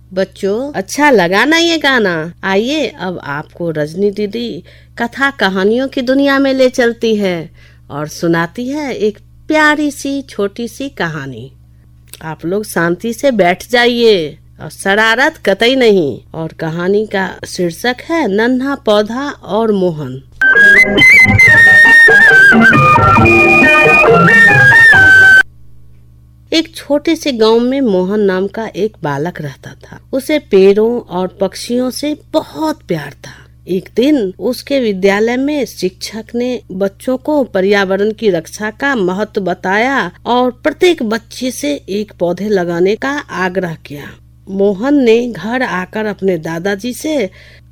बच्चों, अच्छा लगा ना ये गाना? आइए अब आपको रजनी दीदी कथा कहानियों की दुनिया में ले चलती है और सुनाती है एक प्यारी सी छोटी सी कहानी। आप लोग शांति से बैठ जाइए और शरारत कतई नहीं। और कहानी का शीर्षक है नन्हा पौधा और मोहन। एक छोटे से गांव में मोहन नाम का एक बालक रहता था। उसे पेड़ों और पक्षियों से बहुत प्यार था। एक दिन उसके विद्यालय में शिक्षक ने बच्चों को पर्यावरण की रक्षा का महत्व बताया और प्रत्येक बच्चे से एक पौधे लगाने का आग्रह किया। मोहन ने घर आकर अपने दादाजी से